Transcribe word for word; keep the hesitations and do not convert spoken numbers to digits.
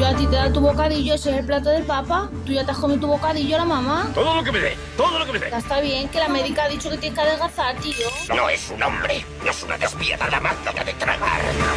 Tío, a ti te da tu bocadillo, ese es el plato del papa. Tú ya te has comido tu bocadillo, la mamá. Todo lo que me dé, todo lo que me dé. Ya está bien, que la médica ha dicho que tienes que adelgazar, tío. No es un hombre, no es una despiadada máquina de tragar.